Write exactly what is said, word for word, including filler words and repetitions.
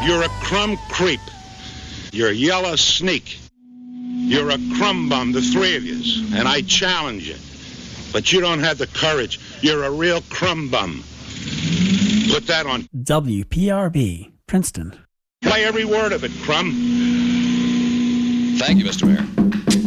You're a crumb creep. You're a yellow sneak. You're a crumb bum, the three of yous, and I challenge you. But you don't have the courage. You're a real crumb bum. Put that on W P R B, Princeton. Play every word of it, crumb. Thank you, Mister Mayor.